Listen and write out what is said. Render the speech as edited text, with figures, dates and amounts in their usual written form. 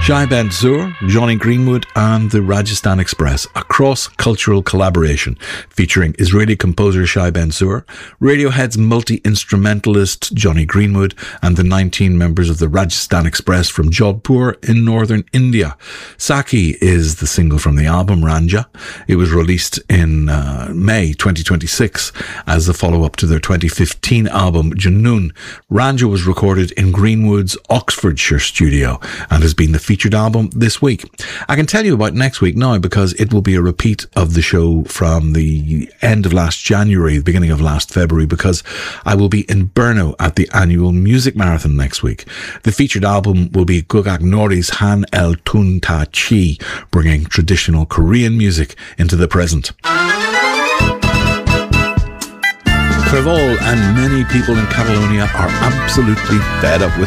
Shai Ben Zur, Johnny Greenwood and the Rajasthan Express, a cross-cultural collaboration featuring Israeli composer Shai Ben Zur, Radiohead's multi-instrumentalist Johnny Greenwood and the 19 members of the Rajasthan Express from Jodhpur in northern India. Saki is the single from the album Ranja. It was released in May 2026 as the follow-up to their 2015 album Junoon. Ranja was recorded in Greenwood's Oxfordshire studio and has been the featured album this week. I can tell you about next week now because it will be a repeat of the show from the end of last January, the beginning of last February, because I will be in Brno at the annual music marathon next week. The featured album will be Gugak Nori's Han El Tun Ta Chi, bringing traditional Korean music into the present. Fervol and many people in Catalonia are absolutely fed up with